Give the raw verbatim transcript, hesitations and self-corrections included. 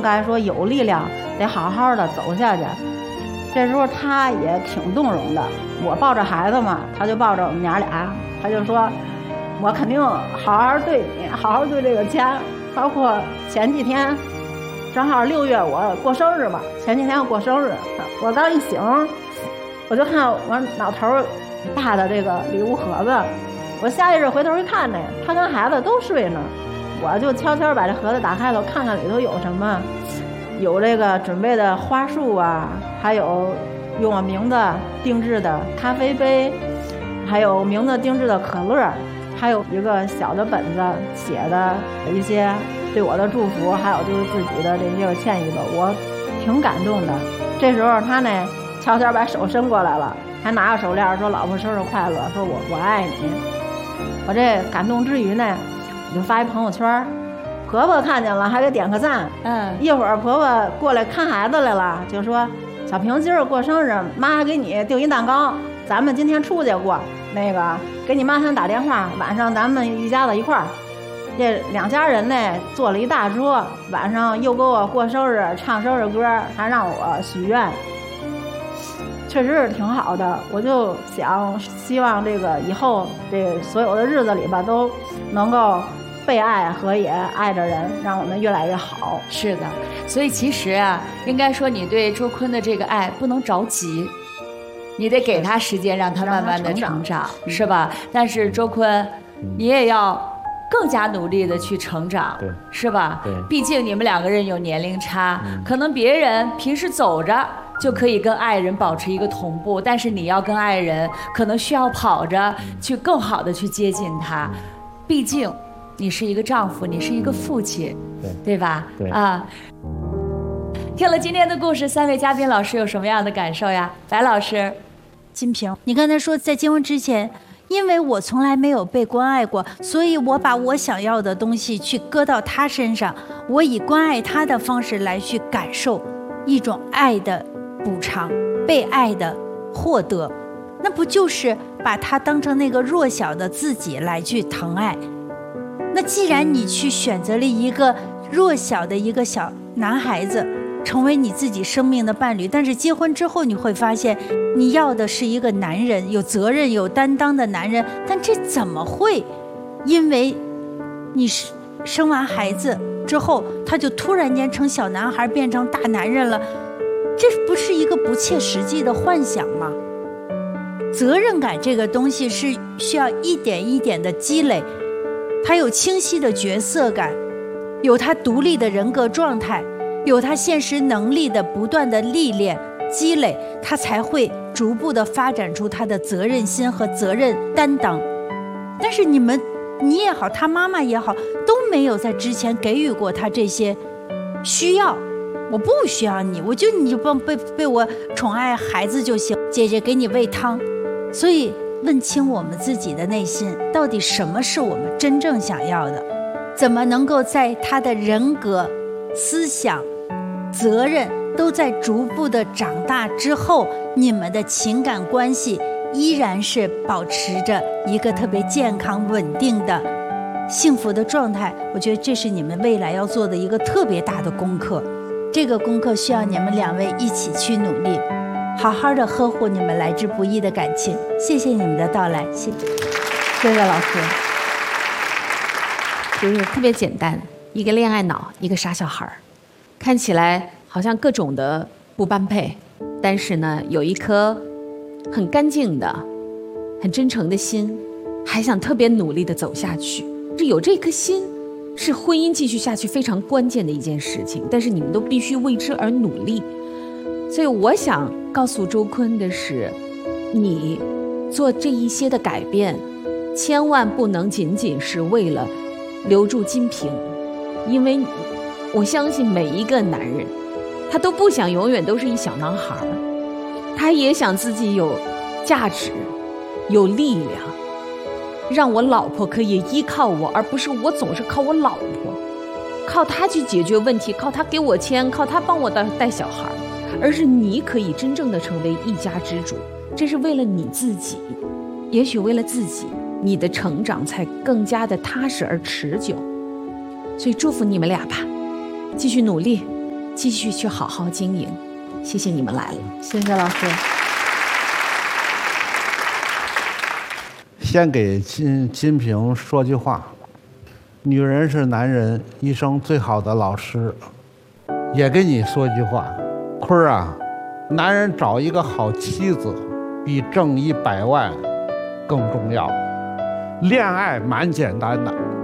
该说有力量，得好好的走下去。这时候他也挺动容的，我抱着孩子嘛，他就抱着我们娘俩，他就说我肯定好好对你，好好对这个家。包括前几天正好六月我过生日嘛，前几天我过生日，我刚一醒我就看我脑头大的这个礼物盒子，我下意识回头一看呢，他跟孩子都睡呢，我就悄悄把这盒子打开了，看看里头有什么，有这个准备的花束啊，还有用我名字定制的咖啡杯，还有名字定制的可乐，还有一个小的本子写的一些对我的祝福，还有就是自己的这些歉意吧，我挺感动的。这时候他呢悄悄把手伸过来了，还拿着手链说老婆生日快乐，说我我爱你。我这感动之余呢，我就发一朋友圈，婆婆看见了还给点个赞。嗯，一会儿婆婆过来看孩子来了，就说小平今儿过生日，妈还给你订一蛋糕，咱们今天出去过，那个给你妈先打电话，晚上咱们一家子一块儿。这两家人呢做了一大桌，晚上又给我过生日，唱生日歌，还让我许愿，确实是挺好的。我就想希望这个以后这所有的日子里吧，都能够被爱和也爱着人，让我们越来越好。 是的，所以其实啊，应该说你对周坤的这个爱不能着急，你得给他时间，让他慢慢的成长，是吧？但是周坤，你也要更加努力的去成长， 对， 是吧？ 对， 毕竟你们两个人有年龄差，嗯、可能别人平时走着就可以跟爱人保持一个同步，但是你要跟爱人可能需要跑着去更好的去接近他，毕竟你是一个丈夫，你是一个父亲，对，对吧？ 对啊。听了今天的故事，三位嘉宾老师有什么样的感受呀？白老师， 金平，你刚才说在结婚之前，因为我从来没有被关爱过，所以我把我想要的东西去搁到他身上，我以关爱他的方式来去感受一种爱的补偿，被爱的获得，那不就是把他当成那个弱小的自己来去疼爱？那既然你去选择了一个弱小的一个小男孩子成为你自己生命的伴侣，但是结婚之后你会发现你要的是一个男人，有责任有担当的男人，但这怎么会因为你生完孩子之后他就突然间从小男孩变成大男人了？这不是一个不切实际的幻想吗？责任感这个东西是需要一点一点的积累，他有清晰的角色感，有他独立的人格状态，有他现实能力的不断的历练积累，他才会逐步的发展出他的责任心和责任担当。但是你们你也好，他妈妈也好，都没有在之前给予过他这些需要。我不需要你，我就你就被被我宠爱孩子就行，姐姐给你喂汤。所以问清我们自己的内心，到底什么是我们真正想要的，怎么能够在他的人格思想责任都在逐步的长大之后，你们的情感关系依然是保持着一个特别健康稳定的幸福的状态。我觉得这是你们未来要做的一个特别大的功课，这个功课需要你们两位一起去努力，好好的呵护你们来之不易的感情。谢谢你们的到来，谢谢， 谢谢老师。 就是特别简单，一个恋爱脑，一个傻小孩，看起来好像各种的不般配，但是呢，有一颗很干净的、很真诚的心，还想特别努力的走下去。有这颗心，是婚姻继续下去非常关键的一件事情，但是你们都必须为之而努力。所以我想告诉周坤的是，你做这一些的改变，千万不能仅仅是为了留住金平，因为我相信每一个男人，他都不想永远都是一小男孩，他也想自己有价值，有力量，让我老婆可以依靠我，而不是我总是靠我老婆，靠她去解决问题，靠她给我钱，靠她帮我带小孩，而是你可以真正的成为一家之主。这是为了你自己，也许为了自己，你的成长才更加的踏实而持久。所以祝福你们俩吧，继续努力， 继续去好好经营。谢谢你们来了， 谢谢老师。 先给金金平说句话，女人是男人一生最好的老师。也给你说句话，坤儿啊，男人找一个好妻子比挣一百万更重要。恋爱蛮简单的，